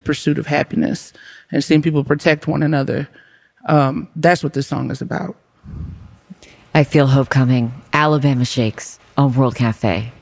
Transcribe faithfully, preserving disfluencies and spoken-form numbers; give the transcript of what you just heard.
pursuit of happiness and seeing people protect one another. Um, that's what this song is about. I Feel Hope Coming. Alabama Shakes on World Cafe.